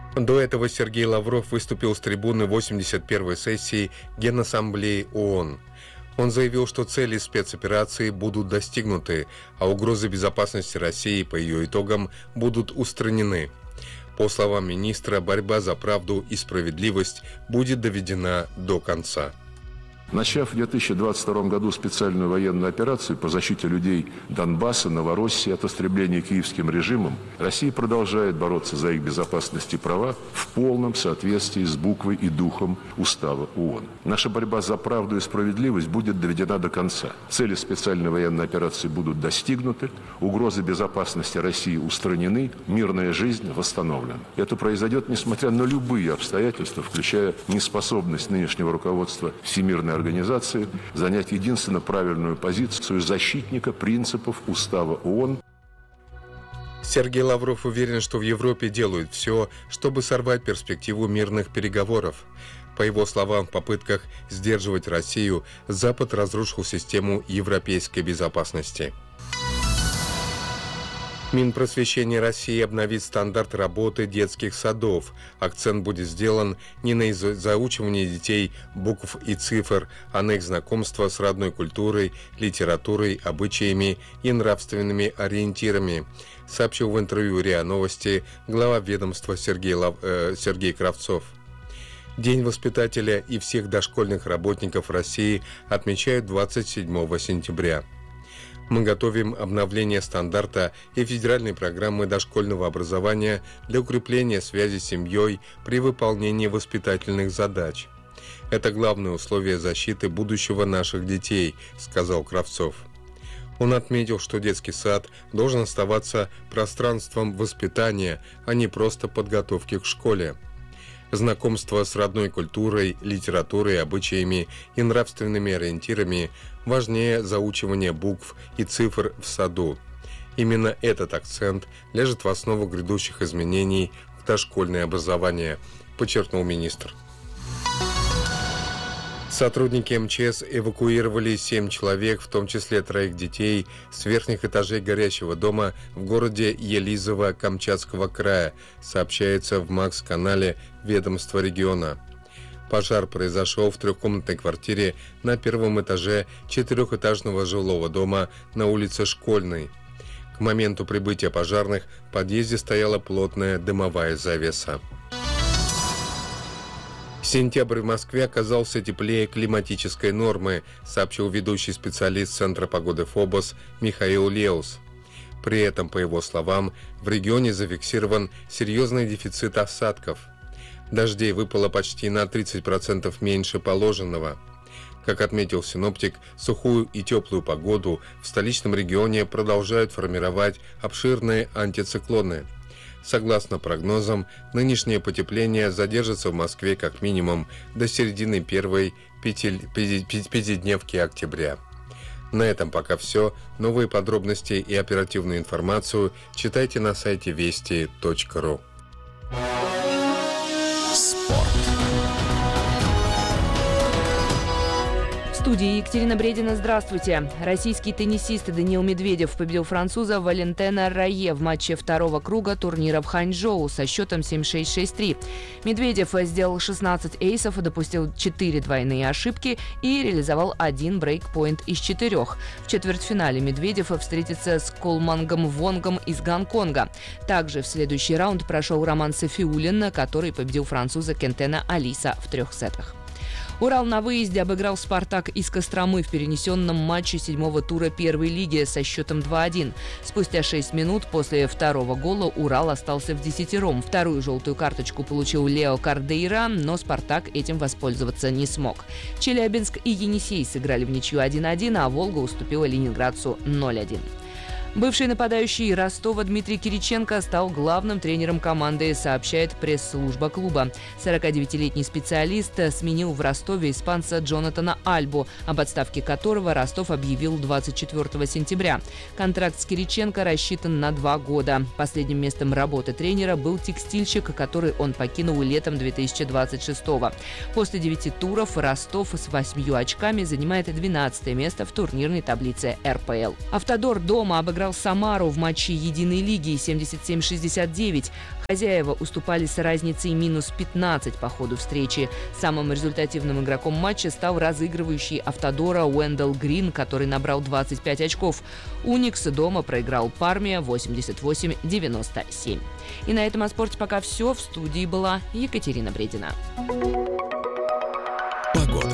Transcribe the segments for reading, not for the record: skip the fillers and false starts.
До этого Сергей Лавров выступил с трибуны 81-й сессии Генассамблеи ООН. Он заявил, что цели спецоперации будут достигнуты, а угрозы безопасности России по ее итогам будут устранены. По словам министра, борьба за правду и справедливость будет доведена до конца. Начав в 2022 году специальную военную операцию по защите людей Донбасса, Новороссии от истребления киевским режимом, Россия продолжает бороться за их безопасность и права в полном соответствии с буквой и духом Устава ООН. Наша борьба за правду и справедливость будет доведена до конца. Цели специальной военной операции будут достигнуты, угрозы безопасности России устранены, мирная жизнь восстановлена. Это произойдет несмотря на любые обстоятельства, включая неспособность нынешнего руководства Всемирной организации занять единственно правильную позицию защитника принципов Устава ООН. Сергей Лавров уверен, что в Европе делают все, чтобы сорвать перспективу мирных переговоров. По его словам, в попытках сдерживать Россию, Запад разрушил систему европейской безопасности. Минпросвещение России обновит стандарт работы детских садов. Акцент будет сделан не на заучивании детей букв и цифр, а на их знакомство с родной культурой, литературой, обычаями и нравственными ориентирами, сообщил в интервью РИА Новости глава ведомства Сергей Кравцов. День воспитателя и всех дошкольных работников России отмечают 27 сентября. Мы готовим обновление стандарта и федеральной программы дошкольного образования для укрепления связи с семьей при выполнении воспитательных задач. Это главное условие защиты будущего наших детей, сказал Кравцов. Он отметил, что детский сад должен оставаться пространством воспитания, а не просто подготовки к школе. Знакомство с родной культурой, литературой, обычаями и нравственными ориентирами важнее заучивания букв и цифр в саду. Именно этот акцент ляжет в основу грядущих изменений в дошкольное образование, подчеркнул министр. Сотрудники МЧС эвакуировали 7 человек, в том числе 3 детей, с верхних этажей горящего дома в городе Елизово Камчатского края, сообщается в МАКС-канале ведомства региона. Пожар произошел в трехкомнатной квартире на первом этаже 4-этажного жилого дома на улице Школьной. К моменту прибытия пожарных в подъезде стояла плотная дымовая завеса. Сентябрь в Москве оказался теплее климатической нормы, сообщил ведущий специалист Центра погоды ФОБОС Михаил Леус. При этом, по его словам, в регионе зафиксирован серьезный дефицит осадков. Дождей выпало почти на 30% меньше положенного. Как отметил синоптик, сухую и теплую погоду в столичном регионе продолжают формировать обширные антициклоны. Согласно прогнозам, нынешнее потепление задержится в Москве как минимум до середины первой пятидневки октября. На этом пока все. Новые подробности и оперативную информацию читайте на сайте вести.ру. В студии Екатерина Бредина. Здравствуйте. Российский теннисист Даниил Медведев победил француза Валентена Рае в матче второго круга турнира в Ханчжоу со счетом 7-6, 6-3. Медведев сделал 16 эйсов, допустил 4 двойные ошибки и реализовал 1 брейкпоинт из 4. В четвертьфинале Медведев встретится с Колмангом Вонгом из Гонконга. Также в следующий раунд прошел Роман Сафиуллин, который победил француза Кентена Алиса в 3 сетах. Урал на выезде обыграл «Спартак» из Костромы в перенесенном матче 7-го тура первой лиги со счетом 2-1. Спустя 6 минут после второго гола Урал остался в десятером. Вторую желтую карточку получил Лео Кардейра, но «Спартак» этим воспользоваться не смог. Челябинск и Енисей сыграли в ничью 1-1, а «Волга» уступила ленинградцу 0-1. Бывший нападающий Ростова Дмитрий Кириченко стал главным тренером команды, сообщает пресс-служба клуба. 49-летний специалист сменил в Ростове испанца Джонатана Альбу, об отставке которого Ростов объявил 24 сентября. Контракт с Кириченко рассчитан на 2 года. Последним местом работы тренера был текстильщик, который он покинул летом 2026-го. После 9 туров Ростов с 8 очками занимает 12 место в турнирной таблице РПЛ. «Автодор» дома обыграл обыграл Самару в матче единой лиги 77-69. Хозяева уступали с разницей минус 15 по ходу встречи. Самым результативным игроком матча стал разыгрывающий Автодора Уэндел Грин, который набрал 25 очков. Уникс дома проиграл Парме 88-97. И на этом о спорте пока все. В студии была Екатерина Бредина. Погода.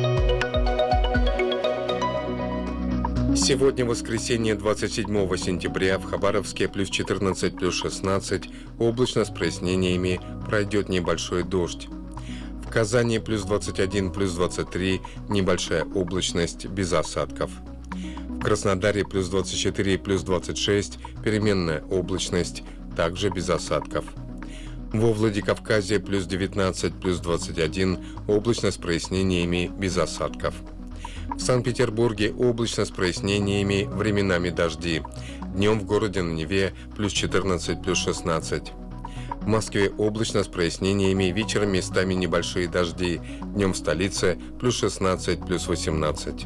Сегодня воскресенье, 27 сентября, в Хабаровске плюс 14, плюс 16, облачно с прояснениями, пройдет небольшой дождь. В Казани плюс 21, плюс 23, небольшая облачность, без осадков. В Краснодаре плюс 24, плюс 26, переменная облачность, также без осадков. Во Владикавказе плюс 19, плюс 21, облачно с прояснениями, без осадков. В Санкт-Петербурге облачно с прояснениями, временами дожди. Днем в городе на Неве плюс 14, плюс 16. В Москве облачно с прояснениями, вечером местами небольшие дожди. Днем в столице плюс 16, плюс 18.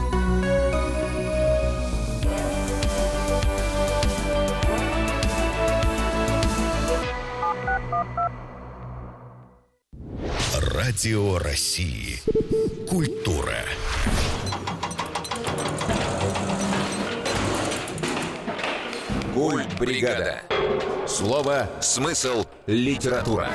Радио России. Культура. Культбригада. Слово, смысл, литература.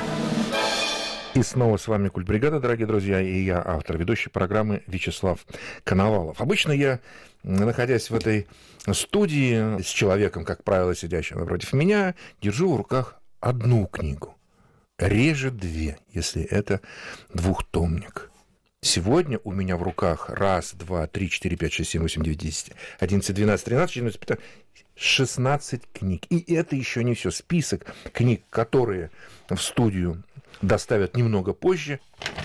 И снова с вами Культбригада, дорогие друзья, и я, автор ведущей программы Вячеслав Коновалов. Обычно я, находясь в этой студии с человеком, как правило, сидящим напротив меня, держу в руках одну книгу. Реже две, если это двухтомник. Сегодня у меня в руках 1, 2, 3, 4, 5, 6, 7, 8, 9, 10, 11, 12, 13, 14, 15, 16 книг. И это еще не все. Список книг, которые в студию доставят немного позже,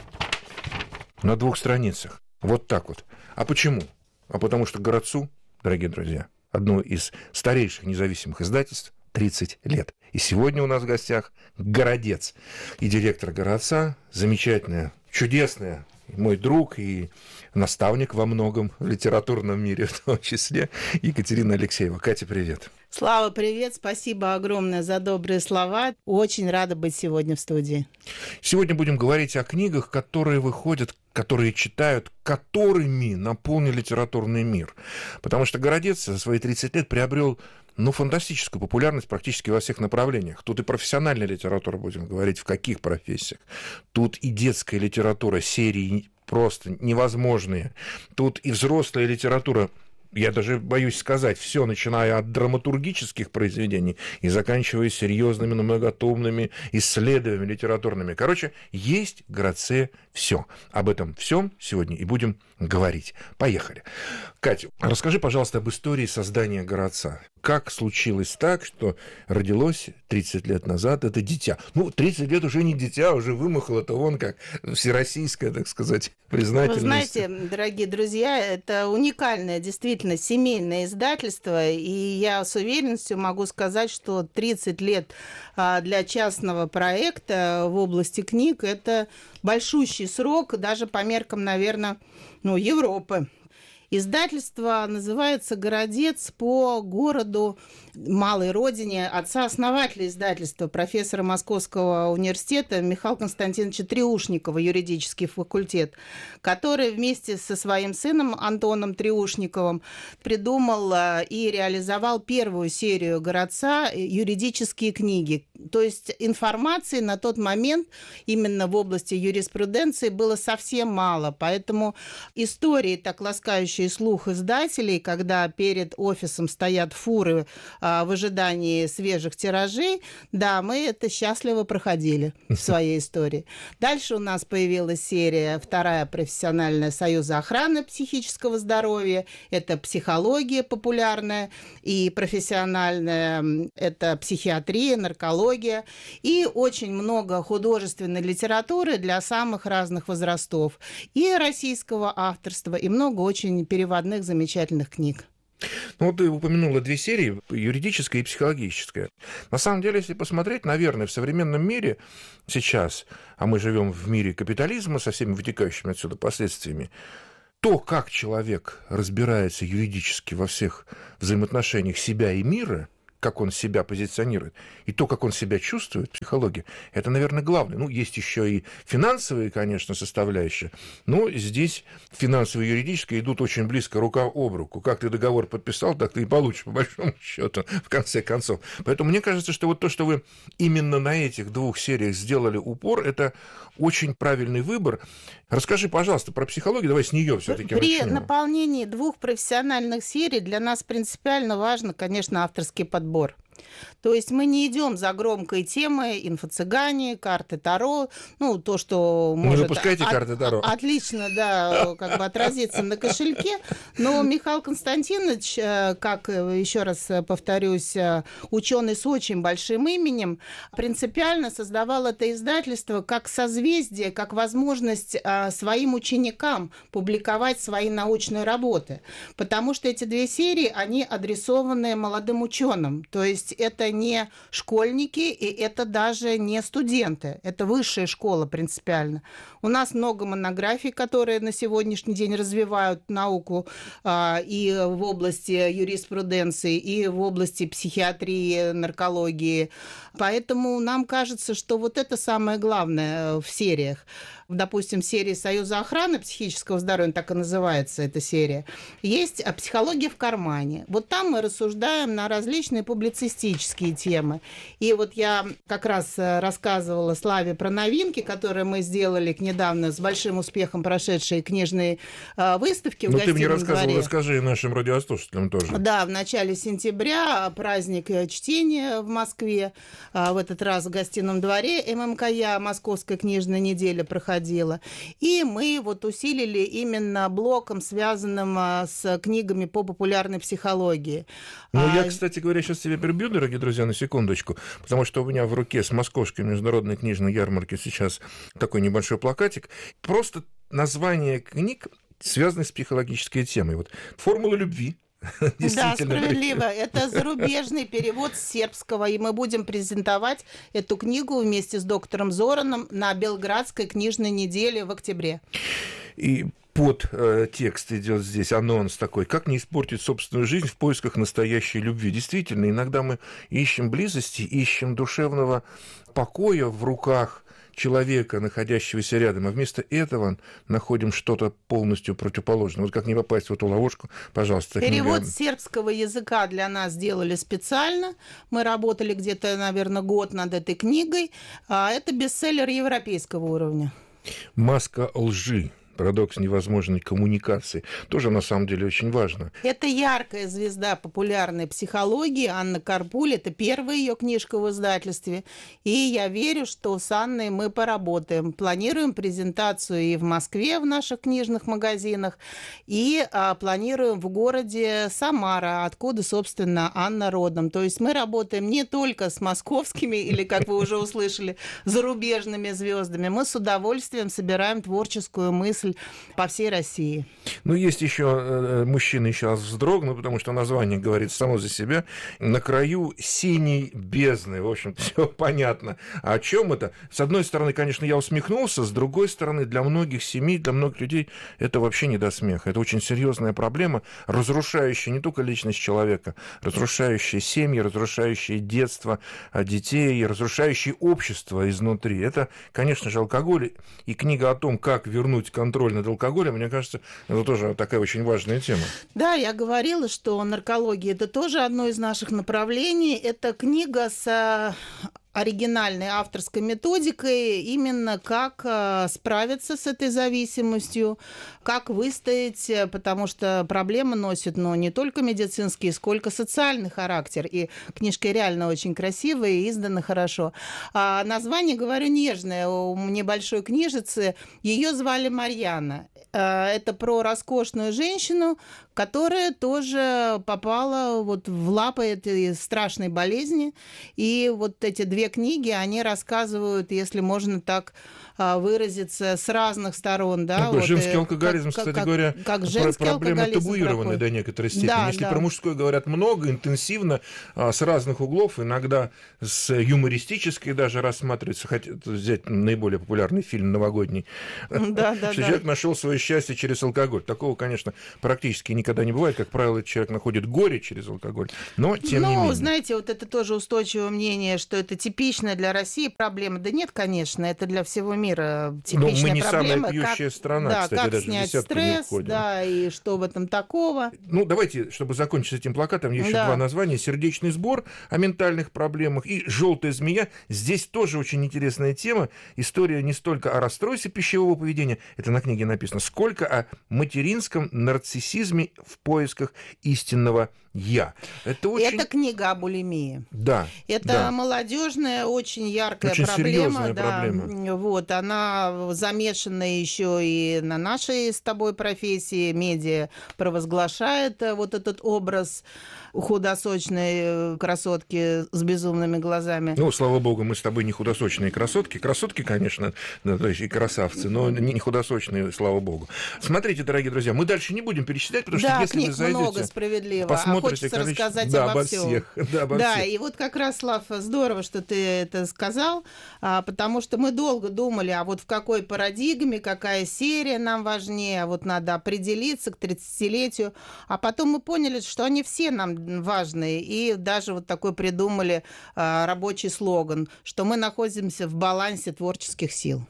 на 2 страницах. Вот так вот. А почему? А потому что «Городцу», дорогие друзья, одно из старейших независимых издательств, 30 лет. И сегодня у нас в гостях «Городец» и директор «Городца», замечательная, чудесная, мой друг и наставник во многом в литературном мире, в том числе, Екатерина Алексеева. Катя, привет. Слава, привет. Спасибо огромное за добрые слова. Очень рада быть сегодня в студии. Сегодня будем говорить о книгах, которые выходят, которые читают, которыми наполнен литературный мир. Потому что «Городец» за свои 30 лет приобрел фантастическую популярность практически во всех направлениях. Тут и профессиональная литература, будем говорить, в каких профессиях. Тут и детская литература, серии просто невозможные. Тут и взрослая литература, я даже боюсь сказать, все, начиная от драматургических произведений и заканчивая серьезными, но многотомными исследованиями литературными. Короче, есть в «Городце» все. Об этом всем сегодня и будем говорить. Поехали. Катя, расскажи, пожалуйста, об истории создания «Городца». Как случилось так, что родилось 30 лет назад это дитя? 30 лет уже не дитя, уже вымахало-то вон как всероссийская, так сказать, признательность. Вы знаете, дорогие друзья, это уникальное, действительно, семейное издательство, и я с уверенностью могу сказать, что 30 лет для частного проекта в области книг – это большущий срок, даже по меркам, наверное, Европы. Издательство называется «Городец» по городу, малой родине отца-основателя издательства, профессора Московского университета Михаила Константиновича Триушникова, юридический факультет, который вместе со своим сыном Антоном Триушниковым придумал и реализовал первую серию «Городца» юридические книги. То есть информации на тот момент именно в области юриспруденции было совсем мало, поэтому истории, так ласкающие слух издателей, когда перед офисом стоят фуры в ожидании свежих тиражей, да, мы это счастливо проходили в своей истории. Дальше у нас появилась серия вторая профессиональная «Союза охраны психического здоровья». Это психология популярная и профессиональная, это психиатрия, наркология. И очень много художественной литературы для самых разных возрастов. И российского авторства, и много очень переводных замечательных книг. Ты упомянула 2 серии, юридическая и психологическая. На самом деле, если посмотреть, наверное, в современном мире сейчас, а мы живем в мире капитализма со всеми вытекающими отсюда последствиями, то, как человек разбирается юридически во всех взаимоотношениях себя и мира, как он себя позиционирует, и то, как он себя чувствует, психология, это, наверное, главное. Ну, есть еще и финансовые, конечно, составляющие, но здесь финансовые и юридические идут очень близко рука об руку. Как ты договор подписал, так ты и получишь, по большому счету, в конце концов. Поэтому мне кажется, что вот то, что вы именно на этих двух сериях сделали упор, это очень правильный выбор. Расскажи, пожалуйста, про психологию, давай с нее все-таки начнем. При наполнении двух профессиональных серий для нас принципиально важно, конечно, авторский подбор. То есть мы не идем за громкой темой инфо-цыгане, карты Таро, ну, то, что может... Не выпускайте карты Таро. Отлично, да, как бы отразиться на кошельке. Но Михаил Константинович, как, еще раз повторюсь, ученый с очень большим именем, принципиально создавал это издательство как созвездие, как возможность своим ученикам публиковать свои научные работы. Потому что эти две серии, они адресованы молодым ученым. То есть это не школьники, и это даже не студенты. Это высшая школа принципиально. У нас много монографий, которые на сегодняшний день развивают науку и в области юриспруденции, и в области психиатрии, наркологии. Поэтому нам кажется, что вот это самое главное в сериях. Допустим, в серии «Союза охраны психического здоровья», так и называется эта серия, есть «Психология в кармане». Вот там мы рассуждаем на различные публицистические темы. И вот я как раз рассказывала Славе про новинки, которые мы сделали недавно с большим успехом прошедшей книжной выставки в Гостином дворе. Ну, ты мне рассказывала, расскажи нашим радиослушателям тоже. Да, в начале сентября праздник чтения в Москве. В этот раз в Гостином дворе ММКЯ, Московская книжная неделя, проходила. И мы вот усилили именно блоком, связанным с книгами по популярной психологии. Ну, я, кстати говоря, сейчас тебя перебью, дорогие друзья, на секундочку, потому что у меня в руке с Московской международной книжной ярмарки сейчас такой небольшой плакатик. Просто название книг связаны с психологической темой. Вот «Формула любви». Да, справедливо. Это зарубежный перевод с сербского, и мы будем презентовать эту книгу вместе с доктором Зораном на Белградской книжной неделе в октябре. И под текст идет здесь анонс такой: «Как не испортить собственную жизнь в поисках настоящей любви». Действительно, иногда мы ищем близости, ищем душевного покоя в руках человека, находящегося рядом, а вместо этого находим что-то полностью противоположное. Вот как не попасть в эту ловушку, пожалуйста. Перевод с сербского языка для нас сделали специально. Мы работали где-то, наверное, год над этой книгой. Это бестселлер европейского уровня. «Маска лжи. Парадокс невозможной коммуникации». Тоже, на самом деле, очень важно. Это яркая звезда популярной психологии Анна Карпуль. Это первая ее книжка в издательстве. И я верю, что с Анной мы поработаем. Планируем презентацию и в Москве в наших книжных магазинах, и планируем в городе Самара, откуда, собственно, Анна родом. То есть мы работаем не только с московскими или, как вы уже услышали, зарубежными звездами. Мы с удовольствием собираем творческую мысль по всей России. Ну, есть еще мужчины, еще раз вздрогну, потому что название говорит само за себя. «На краю синей бездны». В общем, все понятно. А о чем это? С одной стороны, конечно, я усмехнулся, с другой стороны, для многих семей, для многих людей это вообще не до смеха. Это очень серьезная проблема, разрушающая не только личность человека, разрушающая семьи, разрушающая детство детей, разрушающая общество изнутри. Это, конечно же, алкоголь. И книга о том, как вернуть контроль над алкоголем, мне кажется, это тоже такая очень важная тема. Да, я говорила, что наркология – это тоже одно из наших направлений. Это книга с оригинальной авторской методикой, именно как справиться с этой зависимостью, как выстоять, потому что проблема носит, не только медицинский, сколько социальный характер. И книжка реально очень красивая и издана хорошо. А название, говорю, нежное. У небольшой книжицы ее звали Марьяна. Это про роскошную женщину, которая тоже попала вот в лапы этой страшной болезни. И вот эти две книги, они рассказывают, если можно так выразиться, с разных сторон. Да? Такой вот, женский алкоголизм, кстати говоря, проблема табуированная до некоторой степени. Да, если да. про мужской говорят много, интенсивно, с разных углов, иногда с юмористической даже рассматривается, хотя взять наиболее популярный фильм новогодний, что человек нашел свое счастье через алкоголь. Такого, конечно, практически никогда не бывает. Как правило, человек находит горе через алкоголь, но тем не менее. Знаете, вот это тоже устойчивое мнение, что это типичная для России проблема. Да нет, конечно, это для всего мира типичная мы не проблема. самая пьющая страна, да, кстати, как даже снять в десятку не стресс, входим. да, и что в этом такого. Ну, давайте, чтобы закончить с этим плакатом, еще два названия. «Сердечный сбор» о ментальных проблемах и «Желтая змея». Здесь тоже очень интересная тема. История не столько о расстройстве пищевого поведения, это на книге написано, сколько о материнском нарциссизме в поисках истинного «я». Это книга о булимии. Да. Это молодежная, очень яркая очень проблема. Серьезная проблема. Вот, она замешана еще и на нашей с тобой профессии. Медиа провозглашает вот этот образ худосочной красотки с безумными глазами. Ну, слава богу, мы с тобой не худосочные красотки. Красотки, конечно, да, то есть и красавцы, но не худосочные, слава богу. Смотрите, дорогие друзья, мы дальше не будем перечислять, потому что если вы зайдете... много, справедливо. Посмотрите, хочется рассказать обо всех. Да, и вот как раз, Слав, здорово, что ты это сказал, потому что мы долго думали, а вот в какой парадигме, какая серия нам важнее, вот надо определиться к 30-летию, а потом мы поняли, что они все нам важные, и даже вот такой придумали рабочий слоган, что мы находимся в балансе творческих сил.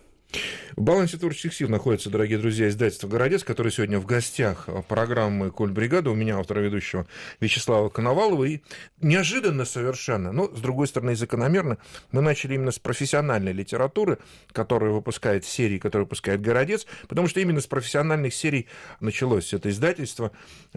В балансе творческих сил находится, дорогие друзья, издательство «Городец», которое сегодня в гостях программы «Культбригада». У меня, автора ведущего, Вячеслава Коновалова. И неожиданно совершенно, но, с другой стороны, и закономерно, мы начали именно с профессиональной литературы, которую выпускает серии, которую выпускает «Городец», потому что именно с профессиональных серий началось это издательство.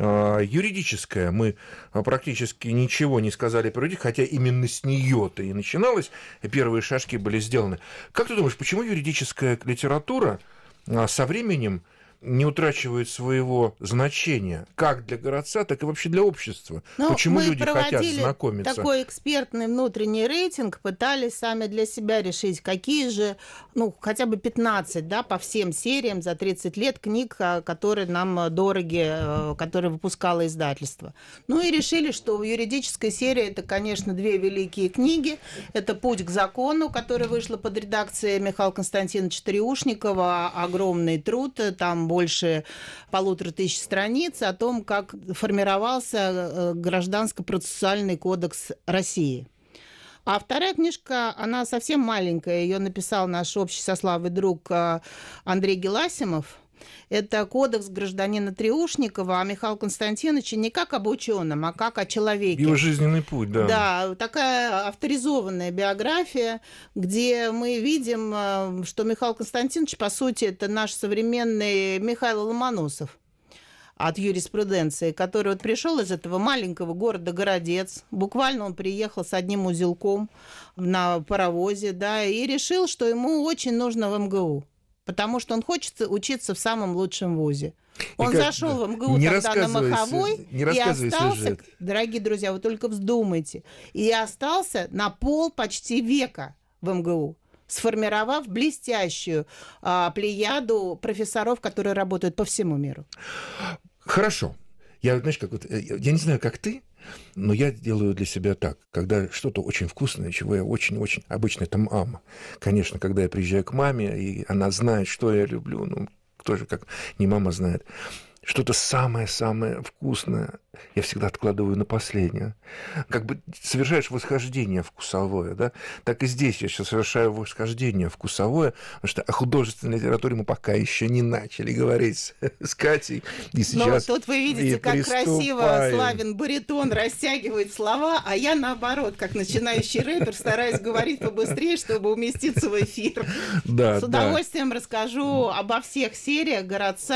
Юридическое мы практически ничего не сказали про юридическое, хотя именно с нее-то и начиналось, первые шажки были сделаны. Как ты думаешь, почему юридическая литература со временем не утрачивает своего значения как для городца, так и вообще для общества? Почему люди хотят знакомиться? Мы такой экспертный внутренний рейтинг, пытались сами для себя решить, какие же, хотя бы 15, да, по всем сериям за 30 лет книг, которые нам дороги, которые выпускало издательство. И решили, что в юридической серии это, конечно, две великие книги. Это «Путь к закону», которая вышла под редакцией Михаила Константиновича Триушникова. Огромный труд, там больше 1500 страниц о том, как формировался Гражданско-процессуальный кодекс России. А вторая книжка, она совсем маленькая, ее написал наш общий со Славой друг Андрей Геласимов. Это кодекс гражданина Триушникова, а Михаила Константиновича не как об ученом, а как о человеке. Его жизненный путь, да. Да, такая авторизованная биография, где мы видим, что Михаил Константинович, по сути, это наш современный Михаил Ломоносов от юриспруденции, который вот пришел из этого маленького города Городец. Буквально он приехал с одним узелком на паровозе, да, и решил, что ему очень нужно в МГУ. Потому что он хочет учиться в самом лучшем вузе. Он зашел в МГУ тогда на Маховой и остался, дорогие друзья, вы только вздумайте, и остался на почти века в МГУ, сформировав блестящую плеяду профессоров, которые работают по всему миру. Хорошо. Я не знаю, как ты, но я делаю для себя так, когда что-то очень вкусное, чего я очень-очень... Обычно это мама. Конечно, когда я приезжаю к маме, и она знает, что я люблю, кто же как не мама знает, что-то самое-самое вкусное я всегда откладываю на последнее. Как бы совершаешь восхождение вкусовое, да? Так и здесь я сейчас совершаю восхождение вкусовое, потому что о художественной литературе мы пока еще не начали говорить с Катей. И сейчас тут вы видите, как красиво Славин баритон растягивает слова, а я наоборот, как начинающий рэпер, стараюсь говорить побыстрее, чтобы уместиться в эфир. Да, с удовольствием расскажу обо всех сериях «Городца»,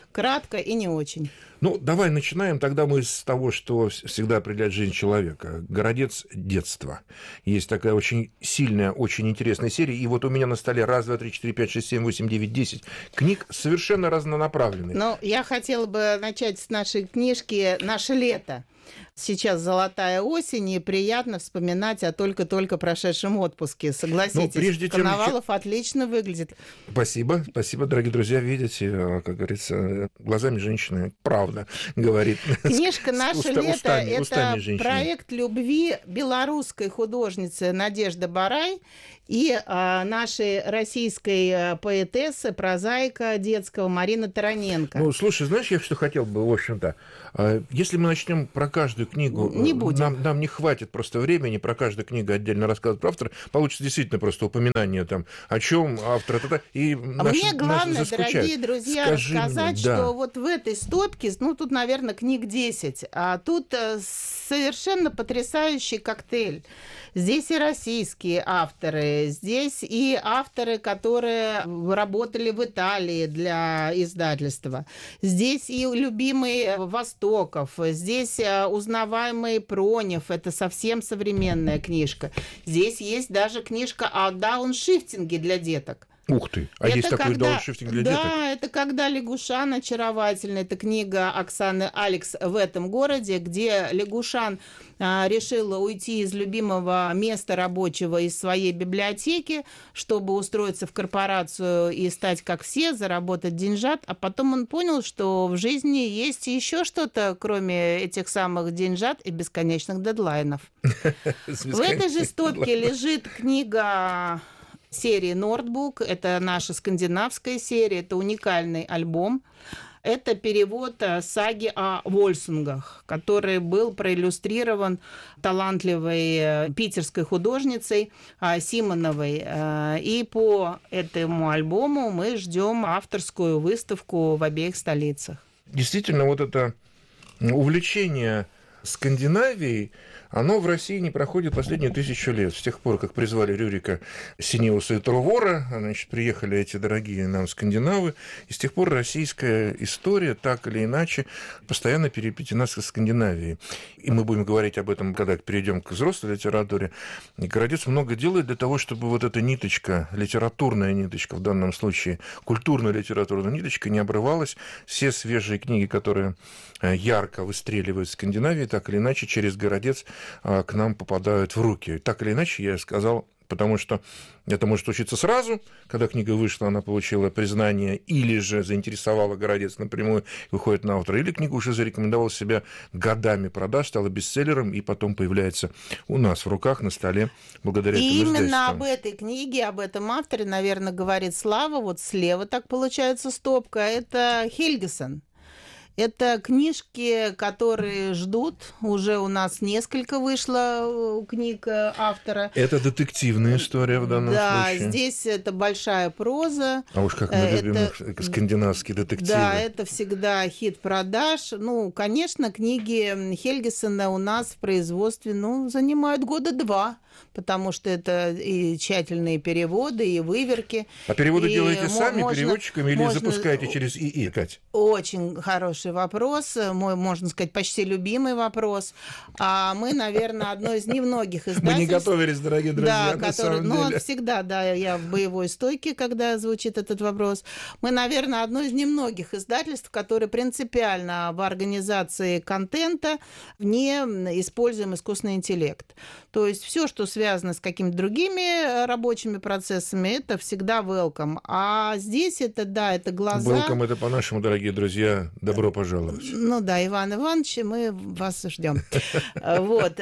кратко и не очень. Ну, давай начинаем. Тогда мы с того, что всегда определяет жизнь человека. «Городец детства». Есть такая очень сильная, очень интересная серия. И вот у меня на столе 1, 2, 3, 4, 5, 6, 7, 8, 9, 10 книг совершенно разнонаправленных. Ну, я хотела бы начать с нашей книжки «Наше лето». Сейчас золотая осень, и приятно вспоминать о только-только прошедшем отпуске. Согласитесь, Коновалов отлично выглядит. Спасибо, дорогие друзья. Видите, как говорится, глазами женщины правда говорит. Книжка «Наше лето» — это проект любви белорусской художницы Надежды Барай и нашей российской поэтессы, прозаика детского Марины Тараненко. Ну, слушай, знаешь, я что хотел бы, в общем-то, если мы начнем про каждую книгу, не будем. Нам не хватит просто времени про каждую книгу отдельно рассказывать про автора, получится действительно просто упоминание там, о чем автор, и мне главное, дорогие друзья, рассказать, что вот в этой стопке, ну, тут, наверное, книг 10, а тут совершенно потрясающий коктейль. Здесь и российские авторы, здесь и авторы, которые работали в Италии для издательства. Здесь и любимый Востоков, здесь узнаваемый Пронев, это совсем современная книжка. Здесь есть даже книжка о дауншифтинге для деток. Ух ты, а это есть такой дауншифтинг для деток? Да, это «Когда лягушан очаровательный». Это книга Оксаны Алекс «В этом городе», где лягушан решила уйти из любимого места рабочего, из своей библиотеки, чтобы устроиться в корпорацию и стать как все, заработать деньжат. А потом он понял, что в жизни есть еще что-то, кроме этих самых деньжат и бесконечных дедлайнов. В этой же стопке лежит книга серии «Нордбук». Это наша скандинавская серия, это уникальный альбом. Это перевод саги о Вольсунгах, который был проиллюстрирован талантливой питерской художницей Симоновой. И по этому альбому мы ждем авторскую выставку в обеих столицах. Действительно, вот это увлечение Скандинавией, оно в России не проходит последние 1000 лет. С тех пор, как призвали Рюрика Синеуса и Трувора, значит, приехали эти дорогие нам скандинавы, и с тех пор российская история, так или иначе, постоянно переплетена со Скандинавией. И мы будем говорить об этом, когда перейдем к взрослой литературе. И Городец много делает для того, чтобы вот эта ниточка, литературная ниточка, в данном случае культурная литературная ниточка, не обрывалась. Все свежие книги, которые ярко выстреливают в Скандинавии, так или иначе, через Городец к нам попадают в руки. Так или иначе, я сказал, потому что это может случиться сразу, когда книга вышла, она получила признание, или же заинтересовала Городец напрямую, выходит на автора, или книга уже зарекомендовала себя годами продаж, стала бестселлером, и потом появляется у нас в руках на столе благодаря этому издательству. И именно об этой книге, об этом авторе, наверное, говорит Слава. Вот слева так получается стопка. Это Хельгесен. Это книжки, которые ждут. Уже у нас несколько вышло книг автора. Это детективная история в данном случае. Да, здесь это большая проза. А уж как мы любим скандинавские детективы. Да, это всегда хит продаж. Ну, конечно, книги Хельгесена у нас в производстве, занимают 2 года, потому что это и тщательные переводы, и выверки. А переводы делаете сами, переводчиками, или запускаете через ИИ, Кать? Очень хороший вопрос, мой, можно сказать, почти любимый вопрос. А мы, наверное, одно из немногих издательств... Мы не готовились, дорогие друзья, на самом деле. Всегда, да, я в боевой стойке, когда звучит этот вопрос. Мы, наверное, одно из немногих издательств, которые принципиально в организации контента не используем искусственный интеллект. То есть все, что связано с какими-то другими рабочими процессами, это всегда welcome. А здесь это, да, это глаза... Welcome — это по-нашему, дорогие друзья, добро пожаловать. Ну да, Иван Иванович, мы вас ждем. Вот,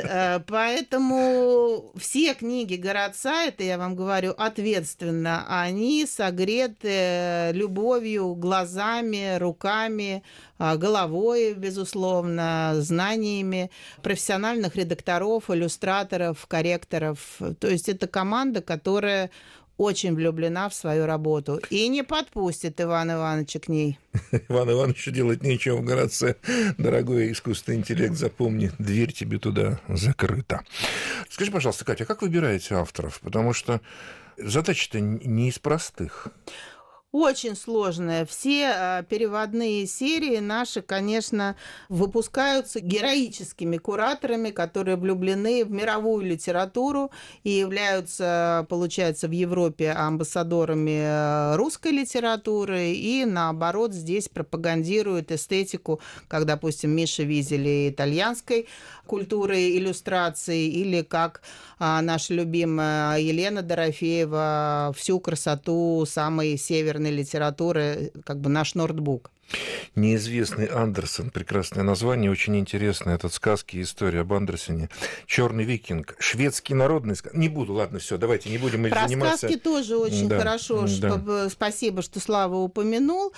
поэтому все книги Городца, это я вам говорю ответственно, они согреты любовью, глазами, руками, головой, безусловно, знаниями профессиональных редакторов, иллюстраторов, корректоров. То есть это команда, которая очень влюблена в свою работу и не подпустит Ивана Ивановича к ней. Иван Ивановичу делать нечего в Городце. Дорогой искусственный интеллект, запомни, дверь тебе туда закрыта. Скажи, пожалуйста, Катя, как выбираете авторов? Потому что задача-то не из простых. Очень сложная. Все переводные серии наши, конечно, выпускаются героическими кураторами, которые влюблены в мировую литературу и являются, получается, в Европе амбассадорами русской литературы и, наоборот, здесь пропагандируют эстетику, как, допустим, Миша Визели итальянской культуры иллюстрации, или как наша любимая Елена Дорофеева всю красоту самой северной литературы, как бы наш ноутбук. Неизвестный Андерсон, прекрасное название, очень интересно. Это сказки и история об Андерсоне. «Черный викинг», шведский народный сказки. Не буду, ладно, все, давайте не будем про заниматься. Про сказки тоже очень хорошо. Спасибо, что Слава упомянул.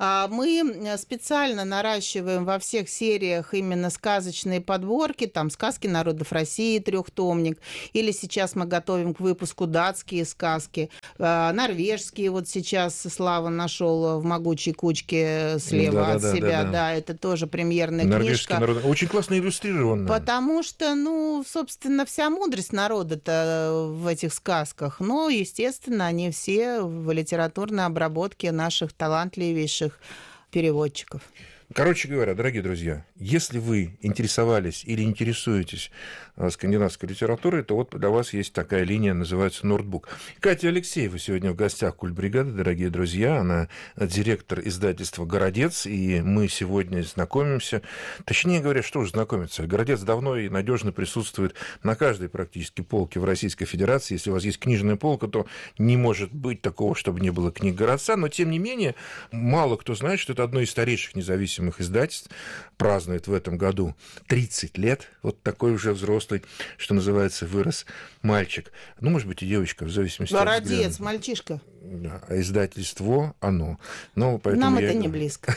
Мы специально наращиваем во всех сериях именно сказочные подборки, там «Сказки народов России», 3-томник, или сейчас мы готовим к выпуску датские сказки, норвежские, вот сейчас Слава нашел в «Могучей кучке» слева от себя, да, это тоже премьерная книжка. Народ... Очень классно иллюстрировано. Потому что, собственно, вся мудрость народа-то в этих сказках, но, естественно, они все в литературной обработке наших талантливейших переводчиков. Короче говоря, дорогие друзья, если вы интересовались или интересуетесь скандинавской литературой, то вот для вас есть такая линия, называется «Ноутбук». Катя Алексеева сегодня в гостях «Культбригады», дорогие друзья. Она директор издательства «Городец», и мы сегодня знакомимся. Точнее говоря, что же знакомиться? «Городец» давно и надежно присутствует на каждой практически полке в Российской Федерации. Если у вас есть книжная полка, то не может быть такого, чтобы не было книг «Городца». Но, тем не менее, мало кто знает, что это одно из старейших независимых издательств. Празднует в этом году 30 лет. Вот такой уже взрослый, что называется, вырос мальчик. Ну, может быть, и девочка, в зависимости от взгляда. Городец, мальчишка. Да, а издательство оно. Но нам это не близко.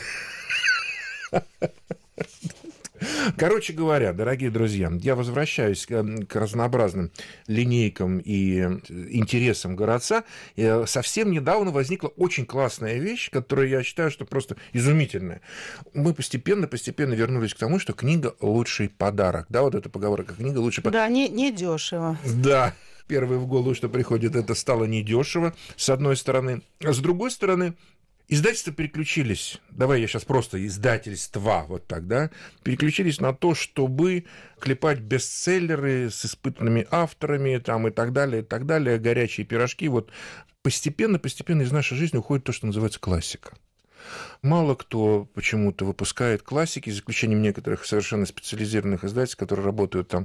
Короче говоря, дорогие друзья, я возвращаюсь к разнообразным линейкам и интересам «Городца». И совсем недавно возникла очень классная вещь, которую я считаю, что просто изумительная. Мы постепенно вернулись к тому, что книга – лучший подарок. Да, вот эта поговорка «книга – лучший подарок». Да, не дешево. Да. Первое в голову, что приходит, это стало недешево, с одной стороны. А с другой стороны, издательства переключились, давай я сейчас просто издательства, вот так, да, переключились на то, чтобы клепать бестселлеры с испытанными авторами там, и так далее, горячие пирожки. Вот постепенно из нашей жизни уходит то, что называется классика. Мало кто почему-то выпускает классики, за исключением некоторых совершенно специализированных издательств, которые работают там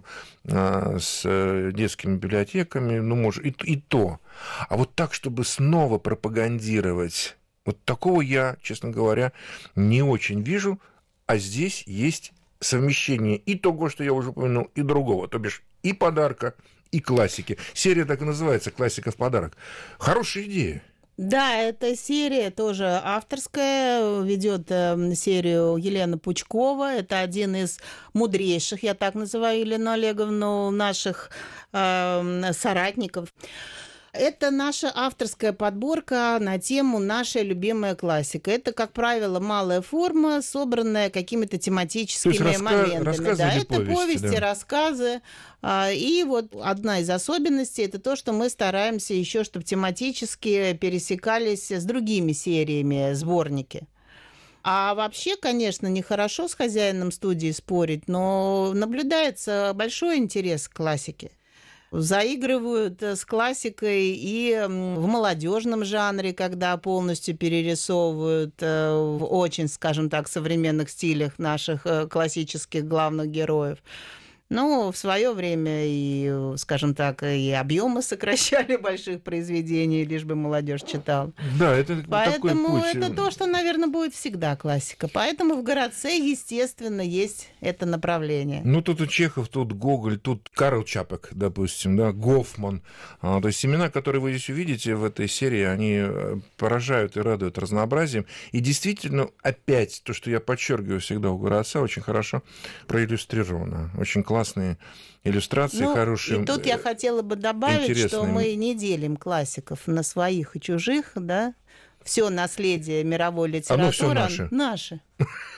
с детскими библиотеками, ну, может, и то. А вот так, чтобы снова пропагандировать, вот такого я, честно говоря, не очень вижу, а здесь есть совмещение и того, что я уже упомянул, и другого, то бишь и подарка, и классики. Серия так и называется «Классика в подарок». Хорошая идея. Да, эта серия тоже авторская, ведет серию Елена Пучкова. Это один из мудрейших, я так называю Елену Олеговну, наших соратников. Это наша авторская подборка на тему «Наша любимая классика». Это, как правило, малая форма, собранная какими-то тематическими моментами. Да, это повести, да. Рассказы. И вот одна из особенностей – это то, что мы стараемся еще, чтобы тематически пересекались с другими сериями сборники. А вообще, конечно, нехорошо с хозяином студии спорить, но наблюдается большой интерес к классике. Заигрывают с классикой и в молодежном жанре, когда полностью перерисовывают в очень, скажем так, современных стилях наших классических главных героев. Ну, в свое время и, скажем так, и объемы сокращали больших произведений, лишь бы молодежь читала. Да, это поэтому такой путь. Это то, что, наверное, будет всегда классика. Поэтому в «Городце», естественно, есть это направление. Ну, тут и Чехов, тут Гоголь, тут Карл Чапек, допустим, да, Гофман. То есть имена, которые вы здесь увидите в этой серии, они поражают и радуют разнообразием. И действительно, опять, то, что я подчеркиваю всегда у «Городца», очень хорошо проиллюстрировано. Очень классные иллюстрации, хорошие. И тут я хотела бы добавить, что мы не делим классиков на своих и чужих, да. Все наследие мировой литературы оно все наше.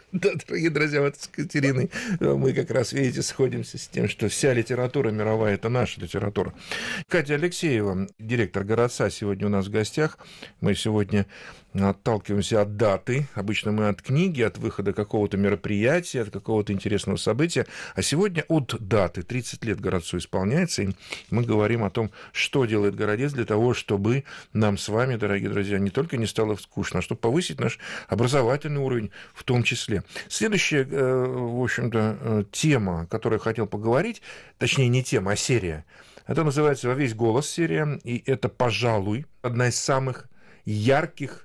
Да, дорогие друзья, вот с Екатериной мы как раз, видите, сходимся с тем, что вся литература мировая – это наша литература. Катя Алексеева, директор «Городца», сегодня у нас в гостях. Мы сегодня отталкиваемся от даты. Обычно мы от книги, от выхода какого-то мероприятия, от какого-то интересного события. А сегодня от даты. 30 лет «Городцу» исполняется, и мы говорим о том, что делает «Городец» для того, чтобы нам с вами, дорогие друзья, не только не стало скучно, а чтобы повысить наш образовательный уровень в том числе. Следующая, в общем-то, тема, о которой я хотел поговорить, точнее, не тема, а серия, это называется «Во весь голос» серия, и это, пожалуй, одна из самых ярких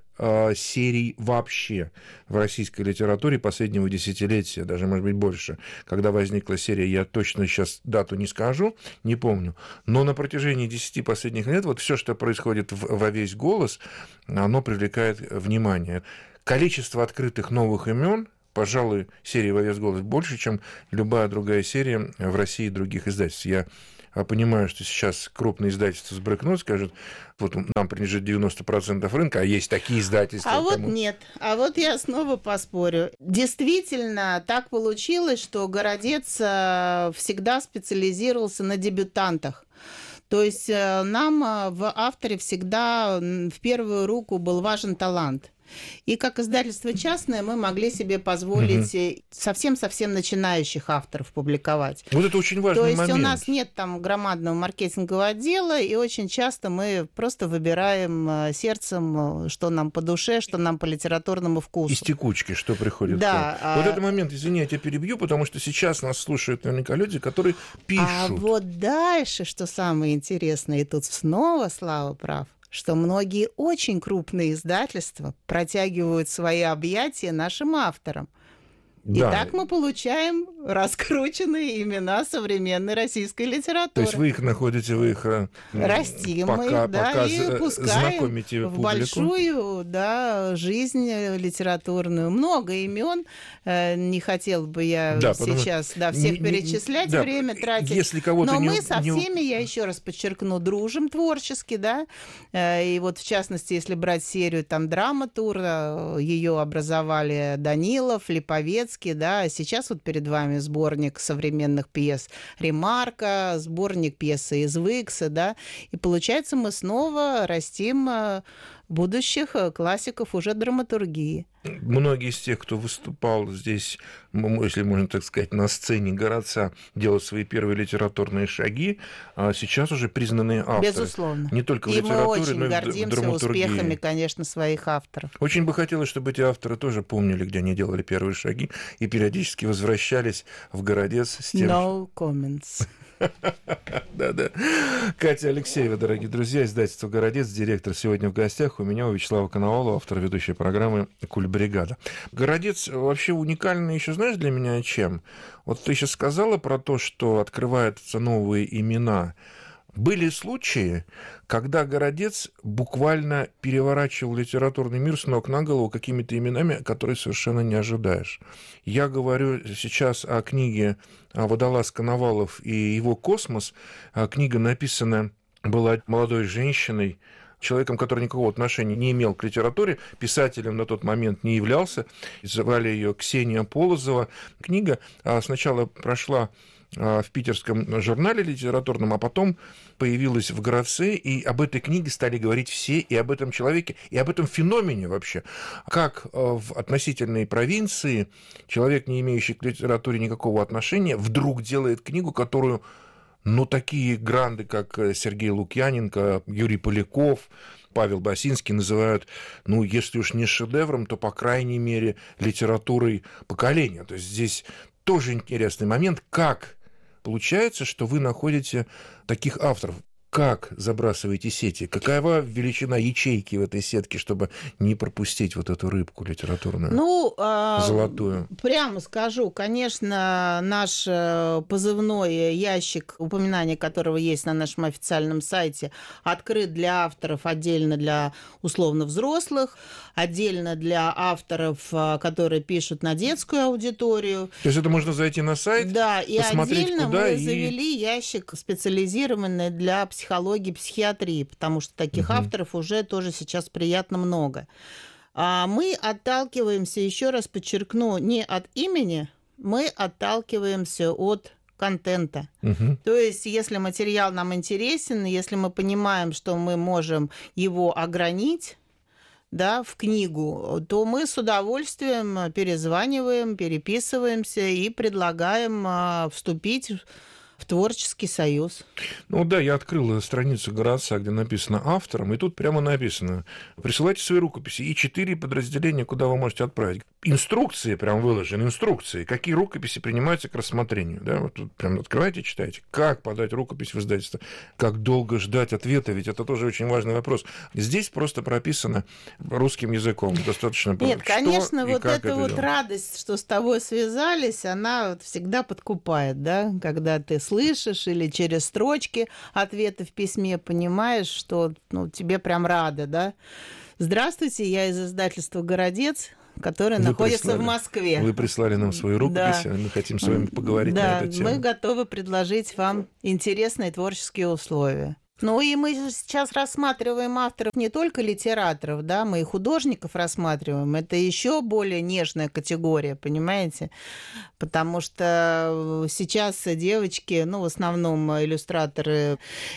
серий вообще в российской литературе последнего десятилетия, даже, может быть, больше. Когда возникла серия, я точно сейчас дату не скажу, не помню, но на протяжении 10 последних лет вот все, что происходит во весь голос, оно привлекает внимание. Количество открытых новых имен, пожалуй, серии «Во весь голос» больше, чем любая другая серия в России и других издательств. Я понимаю, что сейчас крупные издательства сбрыкнут, скажут, вот нам принадлежит 90% рынка, а есть такие издательства. А вот нет. А вот я снова поспорю. Действительно, так получилось, что «Городец» всегда специализировался на дебютантах. То есть нам в авторе всегда в первую руку был важен талант. И как издательство частное мы могли себе позволить совсем-совсем начинающих авторов публиковать. Вот это очень важный момент. То есть у нас нет там громадного маркетингового отдела, и очень часто мы просто выбираем сердцем, что нам по душе, что нам по литературному вкусу. Из текучки, что приходит. Да. Вот этот момент, извини, я тебя перебью, потому что сейчас нас слушают наверняка люди, которые пишут. А вот дальше, что самое интересное, и тут снова Слава прав, что многие очень крупные издательства протягивают свои объятия нашим авторам. Да. И так мы получаем раскрученные имена современной российской литературы. То есть вы их находите, вы их растим, пока и пускаем в большую жизнь литературную. Много имен. Не хотел бы я сейчас всех перечислять, время тратить. Если кого-то мы со всеми, я еще раз подчеркну, дружим творчески, да. И вот в частности, если брать серию там «Драматур», ее образовали Данилов, Липовец, да, сейчас вот перед вами сборник современных пьес «Ремарка», сборник пьесы из Викса, да, и получается мы снова растим будущих классиков уже драматургии. Многие из тех, кто выступал здесь, если можно так сказать, на сцене «Городца», делают свои первые литературные шаги, а сейчас уже признанные авторы. Безусловно. Не только в литературе, но и в драматургии. И мы очень гордимся успехами, конечно, своих авторов. Очень бы хотелось, чтобы эти авторы тоже помнили, где они делали первые шаги, и периодически возвращались в «Городец» с тем... No comments. Да-да. Катя Алексеева, дорогие друзья, издательство «Городец», директор, сегодня в гостях у меня, у Вячеслава Коновалова, автор ведущей программы «Кульбригада». «Городец» вообще уникальный еще, знаешь, для меня чем? Вот ты сейчас сказала про то, что открываются новые имена. Были случаи, когда «Городец» буквально переворачивал литературный мир с ног на голову какими-то именами, которые совершенно не ожидаешь. Я говорю сейчас о книге «Водолаз Коновалов и его космос». Книга написана была молодой женщиной, человеком, который никакого отношения не имел к литературе, писателем на тот момент не являлся. Звали ее Ксения Полозова. Книга сначала прошла в питерском журнале литературном, а потом появилась в «Городце», и об этой книге стали говорить все, и об этом человеке, и об этом феномене вообще. Как в относительной провинции человек, не имеющий к литературе никакого отношения, вдруг делает книгу, которую, такие гранды, как Сергей Лукьяненко, Юрий Поляков, Павел Басинский называют, если уж не шедевром, то, по крайней мере, литературой поколения. То есть здесь тоже интересный момент, как получается, что вы находите таких авторов. Как забрасываете сети? Какова величина ячейки в этой сетке, чтобы не пропустить вот эту рыбку литературную, золотую? Прямо скажу, конечно, наш позывной ящик, упоминание которого есть на нашем официальном сайте, открыт для авторов, отдельно для условно взрослых, отдельно для авторов, которые пишут на детскую аудиторию. То есть это можно зайти на сайт, да, и отдельно куда, мы завели ящик специализированный для психологии, психиатрии, потому что таких авторов уже тоже сейчас приятно много. А мы отталкиваемся, еще раз подчеркну, не от имени, мы отталкиваемся от контента. То есть, если материал нам интересен, если мы понимаем, что мы можем его огранить, да, в книгу, то мы с удовольствием перезваниваем, переписываемся и предлагаем вступить в творческий союз. Ну да, я открыл страницу «Городца», где написано автором, и тут прямо написано: присылайте свои рукописи, и 4 подразделения, куда вы можете отправить. Инструкции прям выложены, инструкции, какие рукописи принимаются к рассмотрению. Да? Вот тут прям открываете, читаете, как подать рукопись в издательство, как долго ждать ответа, ведь это тоже очень важный вопрос. Здесь просто прописано русским языком, достаточно. Нет, конечно, вот эта вот радость, что с тобой связались, она всегда подкупает, да, когда ты слышишь или через строчки ответы в письме понимаешь, что тебе прям рада, да. Здравствуйте, я из издательства «Городец», которое находится в Москве. Вы прислали нам свою рукопись, мы хотим с вами поговорить на эту тему. Да, мы готовы предложить вам интересные творческие условия. Ну и мы сейчас рассматриваем авторов не только литераторов, да, мы и художников рассматриваем. Это еще более нежная категория, понимаете? Потому что сейчас девочки, в основном иллюстраторы,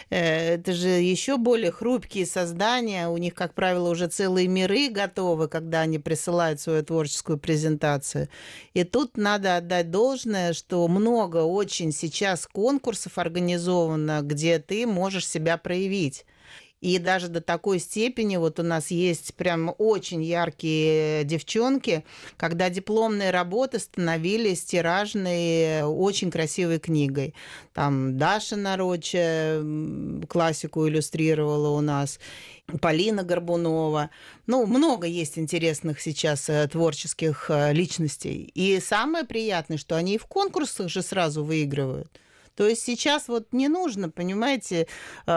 это же еще более хрупкие создания. У них, как правило, уже целые миры готовы, когда они присылают свою творческую презентацию. И тут надо отдать должное, что много очень сейчас конкурсов организовано, где ты можешь себя проявить. И даже до такой степени, вот у нас есть прям очень яркие девчонки, когда дипломные работы становились тиражной, очень красивой книгой. Там Даша Нароча классику иллюстрировала у нас, Полина Горбунова. Много есть интересных сейчас творческих личностей. И самое приятное, что они и в конкурсах же сразу выигрывают. То есть сейчас вот не нужно, понимаете,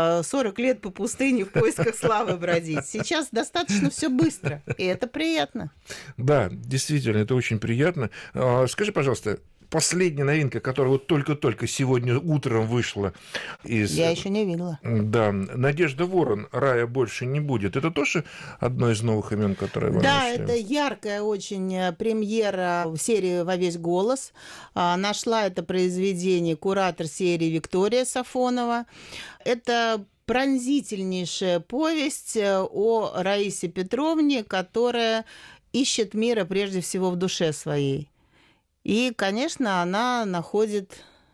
40 лет по пустыне в поисках славы бродить. Сейчас достаточно все быстро, и это приятно. Да, действительно, это очень приятно. Скажи, пожалуйста, последняя новинка, которая вот только-только сегодня утром вышла из... Я еще не видела. Да, Надежда Ворон, «Рая больше не будет». Это тоже одно из новых имен, которое вы Да, нашли? это яркая очень премьера в серии «Во весь голос». Нашла это произведение куратор серии Виктория Сафонова. Это пронзительнейшая повесть о Раисе Петровне, которая ищет мира прежде всего в душе своей. И, конечно, она находит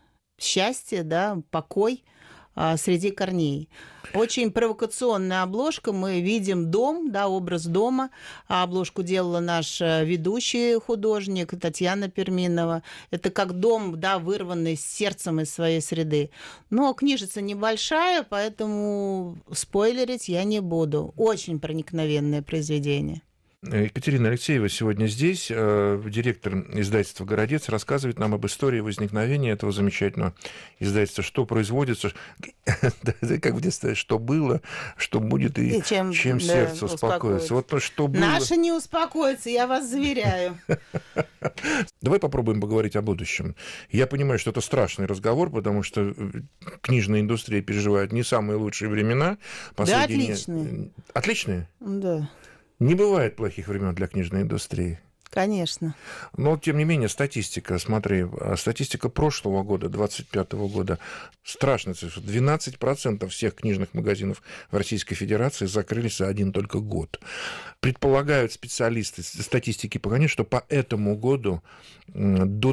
счастье, да, покой среди корней. Очень провокационная обложка. Мы видим дом, да, образ дома. Обложку делала наш ведущий художник Татьяна Перминова. Это как дом, да, вырванный сердцем из своей среды. Но книжица небольшая, поэтому спойлерить я не буду. Очень проникновенное произведение. Екатерина Алексеева сегодня здесь, директор издательства «Городец», рассказывает нам об истории возникновения этого замечательного издательства, что производится, как в детстве, что было, что будет и чем сердце успокоится. Вот что было. Наше не успокоится, я вас заверяю. Давай попробуем поговорить о будущем. Я понимаю, что это страшный разговор, потому что книжная индустрия переживает не самые лучшие времена. Да, отличные. Отличные? Да. Не бывает плохих времен для книжной индустрии. Конечно. Но, тем не менее, статистика, смотри, статистика прошлого года, 2025 года, страшная цифра. 12% всех книжных магазинов в Российской Федерации закрылись за один только год. Предполагают специалисты статистики пока что по этому году до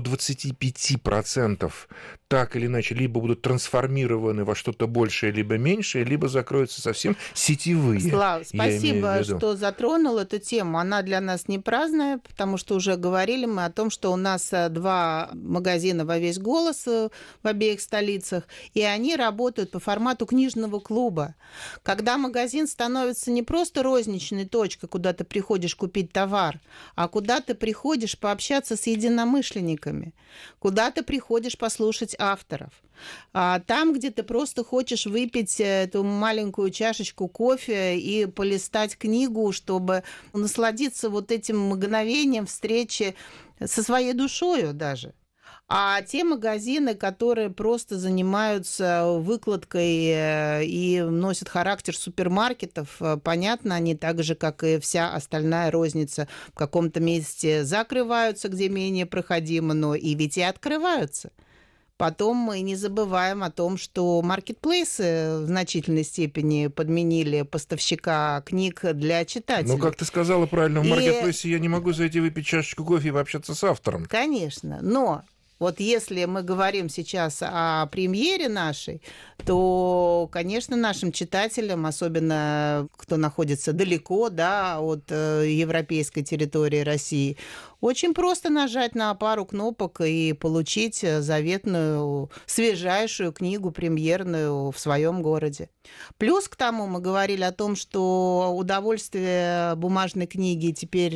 25% так или иначе либо будут трансформированы во что-то большее, либо меньшее, либо закроются совсем сетевые. Слав, спасибо, что затронул эту тему. Она для нас не праздная, потому что уже говорили мы о том, что у нас 2 магазина «Во весь голос» в обеих столицах, и они работают по формату книжного клуба. Когда магазин становится не просто розничной точкой, куда ты приходишь купить товар, а куда ты приходишь пообщаться с единомышленниками, куда ты приходишь послушать авторов. А там, где ты просто хочешь выпить эту маленькую чашечку кофе и полистать книгу, чтобы насладиться вот этим мгновением встречи со своей душою даже. А те магазины, которые просто занимаются выкладкой и носят характер супермаркетов, понятно, они так же, как и вся остальная розница, в каком-то месте закрываются, где менее проходимо, но и ведь и открываются. Потом мы не забываем о том, что маркетплейсы в значительной степени подменили поставщика книг для читателей. Ну, как ты сказала правильно, в маркетплейсе я не могу зайти выпить чашечку кофе и пообщаться с автором. Конечно, но вот если мы говорим сейчас о премьере нашей, то, конечно, нашим читателям, особенно кто находится далеко, да, от европейской территории России, очень просто нажать на пару кнопок и получить заветную, свежайшую книгу премьерную в своем городе. Плюс к тому мы говорили о том, что удовольствие бумажной книги теперь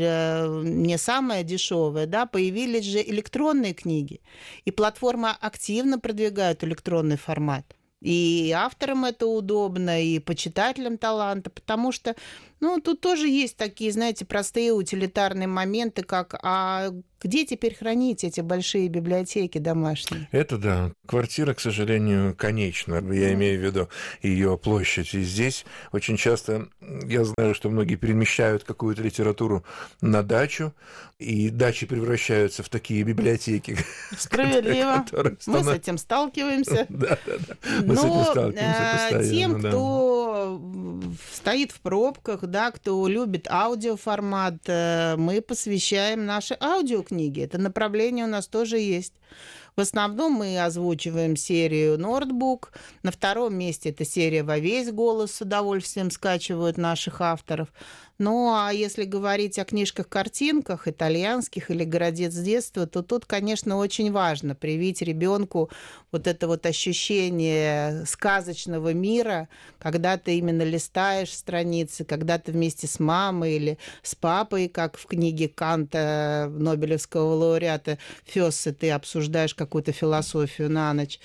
не самое дешевое, да, появились же электронные книги, и платформы активно продвигают электронный формат. И авторам это удобно, и почитателям таланта, потому что, ну, тут тоже есть такие, знаете, простые утилитарные моменты, как а где теперь хранить эти большие библиотеки домашние? Это да. Квартира, к сожалению, конечна. Я имею в виду ее площадь. И здесь очень часто, я знаю, что многие перемещают какую-то литературу на дачу, и дачи превращаются в такие библиотеки. Справедливо. Мы с этим сталкиваемся. Да. Мы с этим сталкиваемся постоянно. Тем, кто стоит в пробках, да, кто любит аудиоформат, мы посвящаем наши аудиокниги. Это направление у нас тоже есть. В основном мы озвучиваем серию «Нордбук». На втором месте это серия «Во весь голос», с удовольствием скачивают наших авторов. Ну, а если говорить о книжках-картинках, итальянских или «Городец детства», то тут, конечно, очень важно привить ребенку вот это вот ощущение сказочного мира, когда ты именно листаешь страницы, когда ты вместе с мамой или с папой, как в книге Канта, Нобелевского лауреата Фёссе, ты обсуждаешь какую-то философию на ночь.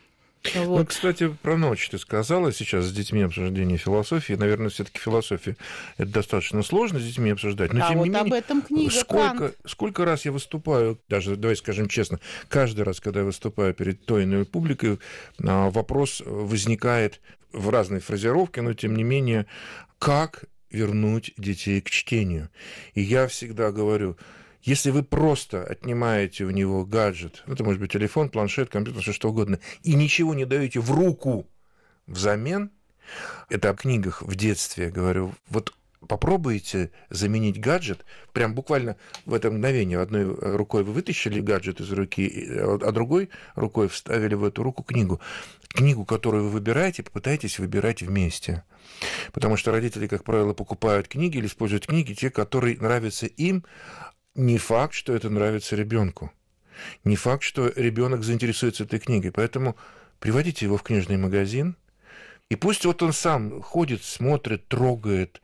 Вот. Ну, кстати, про ночь ты сказала сейчас с детьми обсуждение философии. Наверное, все-таки философия это достаточно сложно с детьми обсуждать. Но, тем вот не менее, об этом книга сколько раз я выступаю, даже, давай скажем честно, каждый раз, когда я выступаю перед той или иной публикой, вопрос возникает в разной фразировке, но, тем не менее, как вернуть детей к чтению. И я всегда говорю, если вы просто отнимаете у него гаджет, это может быть телефон, планшет, компьютер, все что угодно, и ничего не даете в руку взамен, это о книгах в детстве, говорю, вот попробуйте заменить гаджет, прям буквально в это мгновение одной рукой вы вытащили гаджет из руки, а другой рукой вставили в эту руку книгу. Книгу, которую вы выбираете, попытайтесь выбирать вместе. Потому что родители, как правило, покупают книги или используют книги, те, которые нравятся им. Не факт, что это нравится ребенку. Не факт, что ребенок заинтересуется этой книгой. Поэтому приводите его в книжный магазин, и пусть вот он сам ходит, смотрит, трогает,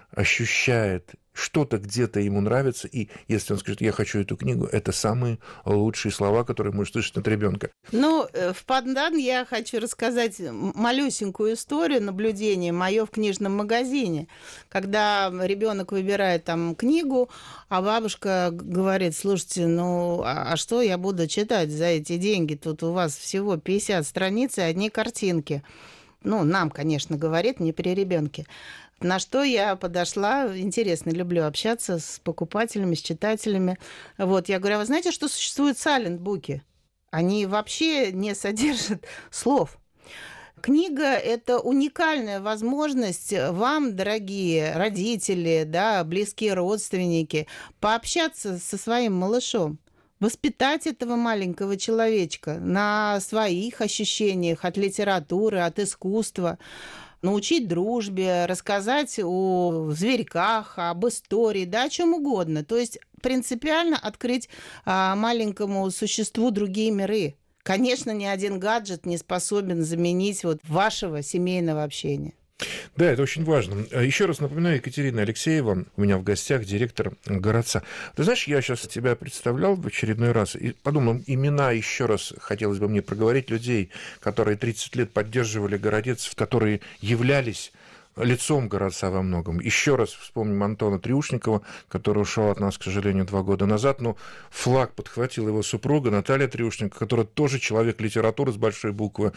ощущает, что-то где-то ему нравится, и если он скажет, я хочу эту книгу, это самые лучшие слова, которые может слышать от ребенка. Ну, в Пандан я хочу рассказать малюсенькую историю, наблюдение мое в книжном магазине, когда ребенок выбирает там книгу, а бабушка говорит, слушайте, ну, а что я буду читать за эти деньги? Тут у вас всего 50 страниц и одни картинки. Ну, нам, конечно, говорит, не при ребенке. На что я подошла, интересно, люблю общаться с покупателями, с читателями. Вот, я говорю, а вы знаете, что существуют сайлент-буки? Они вообще не содержат слов. Книга – это уникальная возможность вам, дорогие родители, да, близкие родственники, пообщаться со своим малышом. Воспитать этого маленького человечка на своих ощущениях от литературы, от искусства, научить дружбе, рассказать о зверьках, об истории, да, о чем угодно. То есть принципиально открыть маленькому существу другие миры. Конечно, ни один гаджет не способен заменить вот вашего семейного общения. Да, это очень важно. Еще раз напоминаю, Екатерина Алексеева у меня в гостях, директор «Городца». Ты знаешь, я сейчас тебя представлял в очередной раз и подумал, имена еще раз хотелось бы мне проговорить людей, которые 30 лет поддерживали «Городец», которые являлись лицом городца во многом. Еще раз вспомним Антона Триушникова, который ушел от нас, к сожалению, 2 года назад, но флаг подхватила его супруга Наталья Триушникова, которая тоже человек литературы с большой буквы.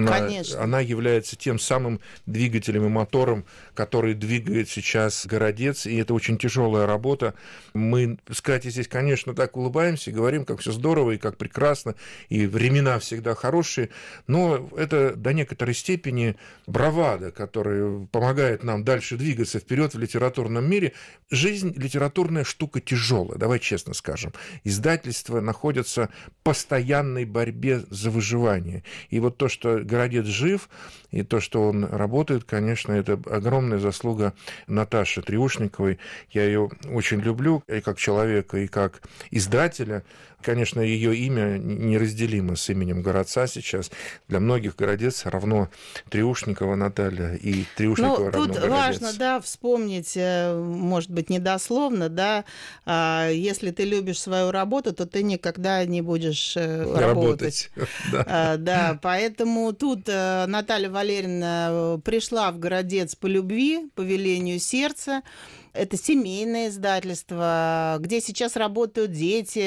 Она является тем самым двигателем и мотором, который двигает сейчас Городец, и это очень тяжелая работа. Мы с Катей здесь, конечно, так улыбаемся, говорим, как все здорово и как прекрасно, и времена всегда хорошие, но это до некоторой степени бравада, которая помогает нам дальше двигаться вперед в литературном мире. Жизнь литературная штука тяжелая, давай честно скажем. Издательства находятся в постоянной борьбе за выживание. И вот то, что Городец жив, и то, что он работает, конечно, это огромная заслуга Наташи Триушниковой. Я ее очень люблю и как человека, и как издателя. Конечно, ее имя неразделимо с именем Городца сейчас. Для многих Городец равно Триушникова Наталья, и Триушникова равно Городец. Тут важно, да, вспомнить, может быть, недословно, да, если ты любишь свою работу, то ты никогда не будешь работать. Да, поэтому тут Наталья Валерьевна пришла в Городец по любви, по велению сердца. Это семейное издательство, где сейчас работают дети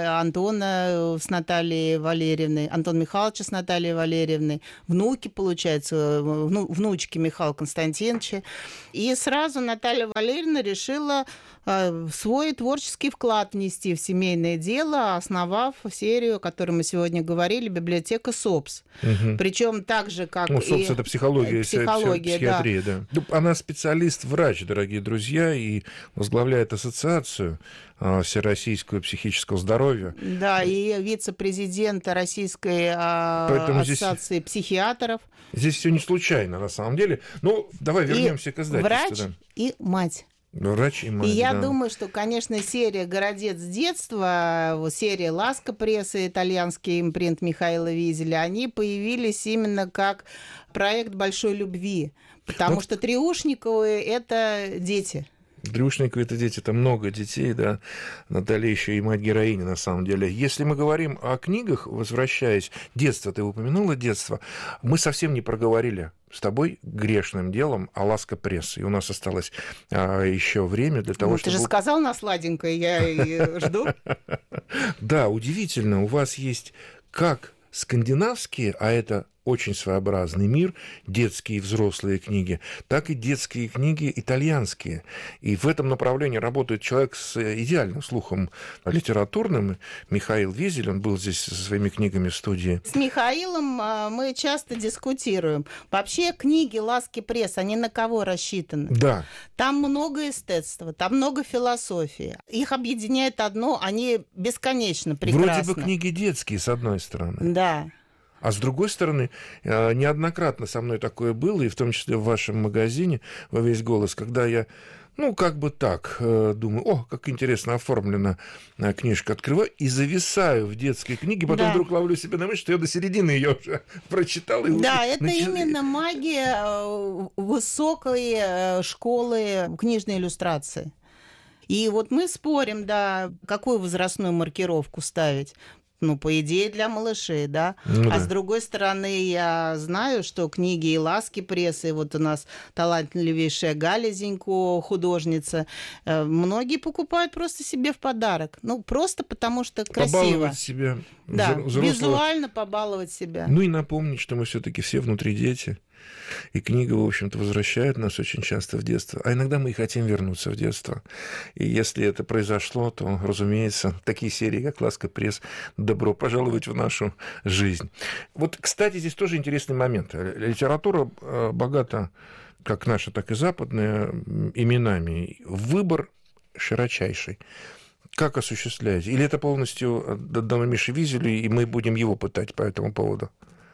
Антона с Натальей Валерьевной, Антона Михайловича с Натальей Валерьевной, внуки, получается, внучки Михаила Константиновича. И сразу Наталья Валерьевна решила свой творческий вклад внести в семейное дело, основав серию, о которой мы сегодня говорили, «Библиотека СОПС». Угу. Причем так же, как СОПС — это психология, психиатрия, да. Она специалист-врач, дорогие друзья, и возглавляет ассоциацию всероссийскую психического здоровья. Да, и вице-президента Российской ассоциации психиатров. Здесь все не случайно, на самом деле. Ну, давай вернемся к издательству. Врач и мать. Врач и мать, и я думаю, что, конечно, серия «Городец детства», серия «Ласка пресса», итальянский импринт Михаила Визеля, они появились именно как проект большой любви, потому что Триушниковы — это дети. Триушниковы — это дети, это много детей, да. Наталья еще и мать-героиня, на самом деле. Если мы говорим о книгах, возвращаясь, детство, ты упомянула детство, мы совсем не проговорили с тобой грешным делом о «Ласка пресса». И у нас осталось еще время для того, чтобы... Ты же сказал на сладенькое, я жду. Да, удивительно, у вас есть как скандинавские, а это очень своеобразный мир, детские и взрослые книги, так и детские книги итальянские. И в этом направлении работает человек с идеальным слухом литературным. Михаил Визель, он был здесь со своими книгами в студии. С Михаилом мы часто дискутируем. Вообще книги «Ласки пресс», они на кого рассчитаны? Да. Там много эстетства, там много философии. Их объединяет одно, они бесконечно прекрасны. Вроде бы книги детские, с одной стороны. Да. А с другой стороны, неоднократно со мной такое было, и в том числе в вашем магазине «Во весь голос», когда я, как бы так, думаю, как интересно оформлена книжка, открываю и зависаю в детской книге, потом вдруг ловлю себя на мысли, что я до середины ее уже прочитал. И это именно магия высокой школы книжной иллюстрации. И вот мы спорим, какую возрастную маркировку ставить. По идее, для малышей, да. А с другой стороны, я знаю, что книги и «Ласки прессы», вот у нас талантливейшая Галя Зинько, художница, многие покупают просто себе в подарок. Просто потому что красиво. Побаловать себя. Да, визуально побаловать себя. И напомнить, что мы все-таки все внутри дети. И книга, в общем-то, возвращает нас очень часто в детство. А иногда мы и хотим вернуться в детство. И если это произошло, то, разумеется, такие серии, как «Ласка пресс», добро пожаловать в нашу жизнь. Вот, кстати, здесь тоже интересный момент. Литература богата, как наша, так и западная, именами. Выбор широчайший. Как осуществлять? Или это полностью дано Мише Визелю, и мы будем его пытать по этому поводу?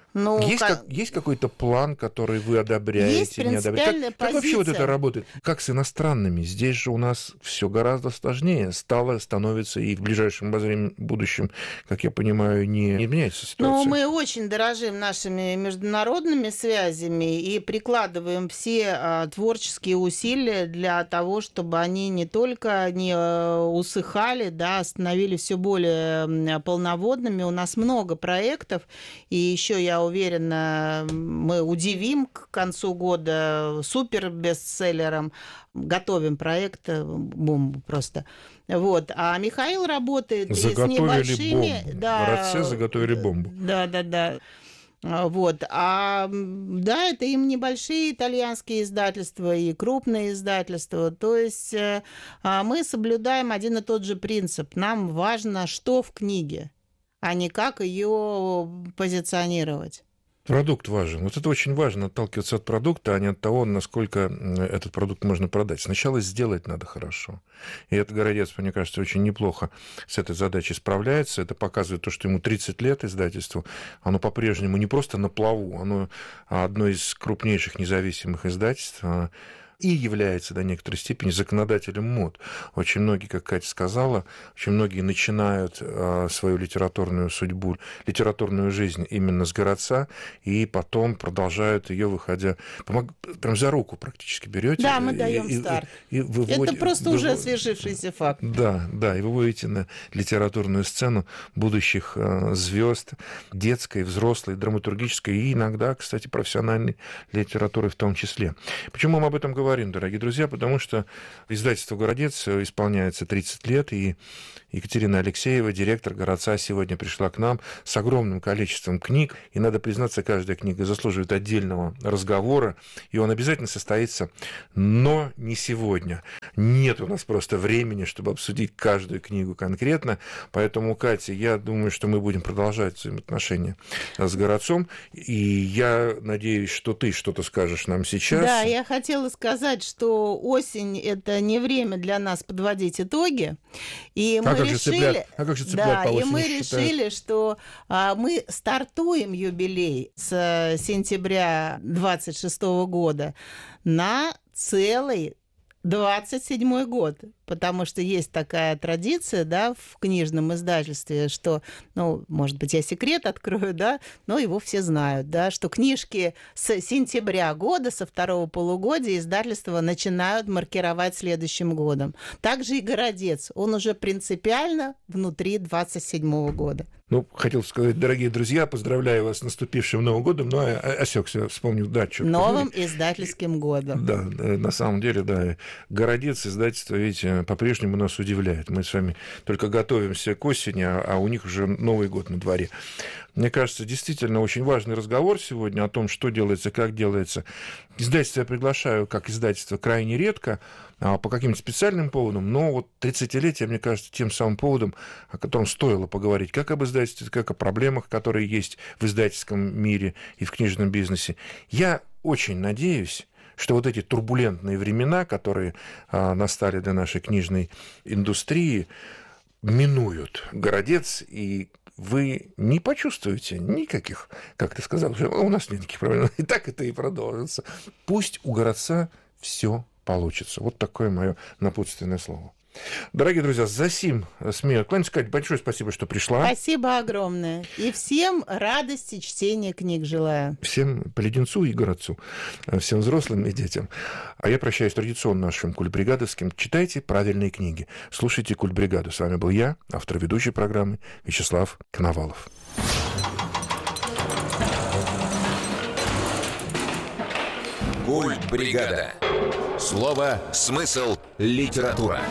Есть какой-то план, который вы одобряете, есть не одобряете? Как вообще вот это работает? Как с иностранными? Здесь же у нас все гораздо сложнее. Становится и в ближайшем обозримом будущем, как я понимаю, не меняется ситуация. Мы очень дорожим нашими международными связями и прикладываем все творческие усилия для того, чтобы они не только не усыхали, становились все более полноводными. У нас много проектов, и еще я я уверена, мы удивим к концу года супер-бестселлером. Готовим проект, бомбу просто. Вот. А Михаил работает с небольшими... Бомбу. В Городце заготовили бомбу. Да. Вот. Да, это им небольшие итальянские издательства и крупные издательства. То есть мы соблюдаем один и тот же принцип. Нам важно, что в книге, а не как ее позиционировать. Продукт важен. Вот это очень важно, отталкиваться от продукта, а не от того, насколько этот продукт можно продать. Сначала сделать надо хорошо. И этот «Городец», мне кажется, очень неплохо с этой задачей справляется. Это показывает то, что ему 30 лет издательству. Оно по-прежнему не просто на плаву, оно одно из крупнейших независимых издательств и является до некоторой степени законодателем мод. Очень многие, как Катя сказала, очень многие начинают свою литературную судьбу, литературную жизнь именно с «Городца, и потом продолжают ее, выходя, прям за руку практически берете. Да, мы даем старт. Это просто уже освежившийся факт. Да, и вы выводите на литературную сцену будущих звезд детской, взрослой, драматургической и иногда, кстати, профессиональной литературы в том числе. Почему мы об этом говорим, дорогие друзья? Потому что издательству «Городец» исполняется 30 лет, и Екатерина Алексеева, директор «Городца», сегодня пришла к нам с огромным количеством книг, и, надо признаться, каждая книга заслуживает отдельного разговора, и он обязательно состоится, но не сегодня. Нет у нас просто времени, чтобы обсудить каждую книгу конкретно, поэтому, Катя, я думаю, что мы будем продолжать взаимоотношения с «Городцом», и я надеюсь, что ты что-то скажешь нам сейчас. Да, я хотела сказать, что осень – это не время для нас подводить итоги. И мы решили, решили, что мы стартуем юбилей с сентября 26 года на целый 27-й год, потому что есть такая традиция, да, в книжном издательстве, что, может быть, я секрет открою, да, но его все знают, да, что книжки с сентября года, со второго полугодия издательства начинают маркировать следующим годом. Также и «Городец», он уже принципиально внутри 27-го года. Хотел сказать, дорогие друзья, поздравляю вас с наступившим Новым годом, но осекся, вспомнил датчик. Новым издательским годом. Да, на самом деле, да. «Городец», издательство, видите, по-прежнему нас удивляет. Мы с вами только готовимся к осени, а у них уже Новый год на дворе. Мне кажется, действительно очень важный разговор сегодня о том, что делается, как делается. Издательство я приглашаю как издательство крайне редко, по каким-то специальным поводам, но 30-летие, мне кажется, тем самым поводом, о котором стоило поговорить, как об издательстве, как о проблемах, которые есть в издательском мире и в книжном бизнесе. Я очень надеюсь, что эти турбулентные времена, которые настали для нашей книжной индустрии, минуют «Городец», и вы не почувствуете никаких, как ты сказал, у нас нет никаких проблем, и так это и продолжится. Пусть у «Городца» все получится. Вот такое мое напутственное слово. Дорогие друзья, за сим смею кланяться. Кать, большое спасибо, что пришла. Спасибо огромное. И всем радости чтения книг желаю. Всем по леденцу и «Городцу», всем взрослым и детям. А я прощаюсь традиционно нашим культбригадовским. Читайте правильные книги. Слушайте «Культбригаду». С вами был я, автор ведущей программы Вячеслав Коновалов. Культбригада. Слово, смысл, литература.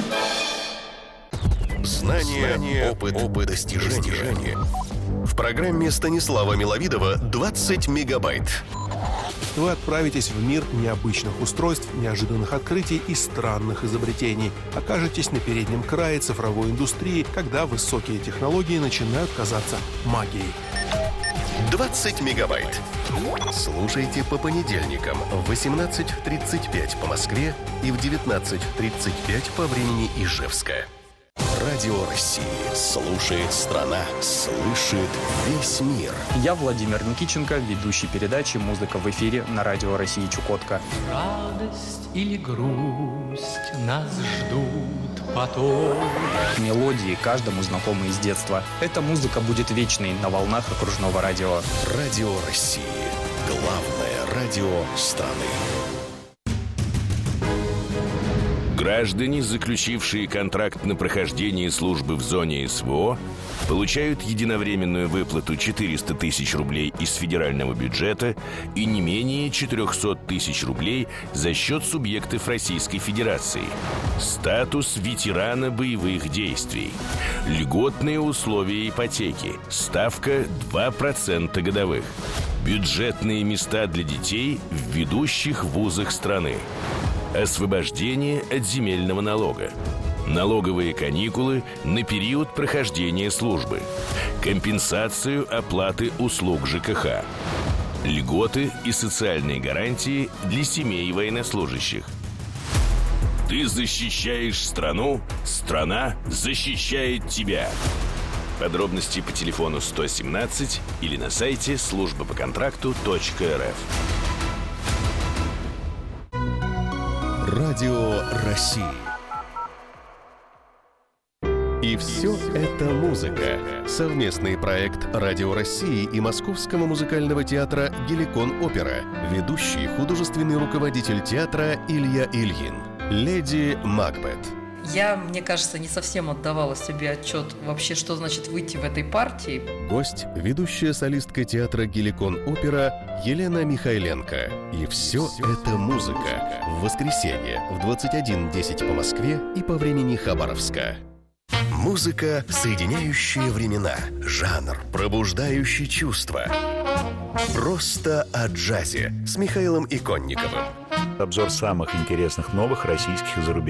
Знания, опыт, достижения. В программе Станислава Миловидова 20 мегабайт. Вы отправитесь в мир необычных устройств, неожиданных открытий и странных изобретений. Окажетесь на переднем крае цифровой индустрии, когда высокие технологии начинают казаться магией. 20 мегабайт. Слушайте по понедельникам в 18:35 по Москве и в 19:35 по времени Ижевска. Радио России. Слушает страна. Слышит весь мир. Я Владимир Никитченко, ведущий передачи «Музыка в эфире» на Радио России Чукотка. Радость или грусть нас ждут потом. Мелодии каждому знакомы из детства. Эта музыка будет вечной на волнах окружного радио. Радио России. Главное радио страны. Граждане, заключившие контракт на прохождение службы в зоне СВО, получают единовременную выплату 400 тысяч рублей из федерального бюджета и не менее 400 тысяч рублей за счет субъектов Российской Федерации. Статус ветерана боевых действий. Льготные условия ипотеки. Ставка 2% годовых. Бюджетные места для детей в ведущих вузах страны. Освобождение от земельного налога. Налоговые каникулы на период прохождения службы. Компенсацию оплаты услуг ЖКХ. Льготы и социальные гарантии для семей военнослужащих. Ты защищаешь страну, страна защищает тебя. Подробности по телефону 117 или на сайте службапоконтракту.рф. Радио России. И все это музыка. Совместный проект Радио России и Московского музыкального театра «Геликон Опера». Ведущий художественный руководитель театра Илья Ильин. Леди Макбет. Я, мне кажется, не совсем отдавала себе отчет вообще, что значит выйти в этой партии. Гость – ведущая солистка театра «Геликон Опера» Елена Михайленко. И все это музыка. В воскресенье в 21:10 по Москве и по времени Хабаровска. Музыка, соединяющая времена. Жанр, пробуждающий чувства. Просто о джазе с Михаилом Иконниковым. Обзор самых интересных новых российских и зарубежных